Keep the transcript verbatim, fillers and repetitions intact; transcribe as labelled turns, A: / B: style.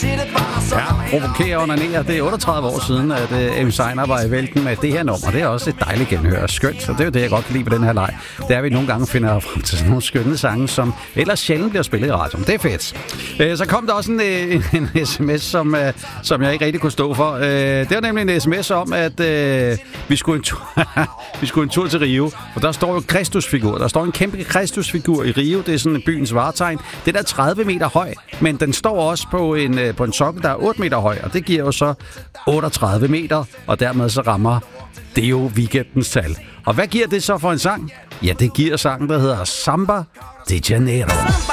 A: Ja, provokere og onanere. Det er otteogtredive år siden, at uh, Amy Seiner var i vælten med det her nummer. Det er også et dejligt genhør. Skønt, og det er jo det, jeg godt kan lide på den her leg. Det er, at vi nogle gange finder frem til sådan nogle skønne sange, som ellers sjældent bliver spillet i radioen. Det er fedt. Uh, så kom der også en, en, en sms, som, uh, som jeg ikke rigtig kunne stå for. Uh, det var nemlig en sms om, at uh, vi, skulle en tur, vi skulle en tur til Rio. Og der står jo Kristusfigur. Der står en kæmpe Kristusfigur i Rio. Det er sådan byens vartegn. Den er tredive meter høj, men den står også på en, på en sokkel, der er otte meter høj, og det giver jo så otteogtredive meter, og dermed så rammer det jo weekendens tal. Og hvad giver det så for en sang? Ja, det giver sangen, der hedder Samba de Janeiro.